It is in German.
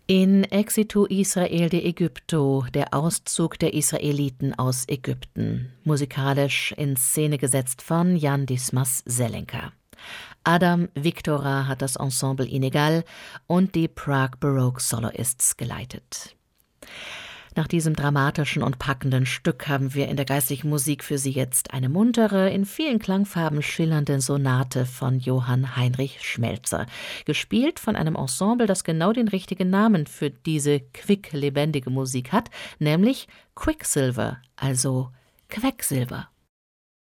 In Exitu Israel de Ägypto, der Auszug der Israeliten aus Ägypten, musikalisch in Szene gesetzt von Jan Dismas Selenka. Adam Victora hat das Ensemble Inegal und die Prague Baroque Soloists geleitet. Nach diesem dramatischen und packenden Stück haben wir in der geistlichen Musik für Sie jetzt eine muntere, in vielen Klangfarben schillernde Sonate von Johann Heinrich Schmelzer, gespielt von einem Ensemble, das genau den richtigen Namen für diese quick-lebendige Musik hat, nämlich Quicksilver, also Quecksilber.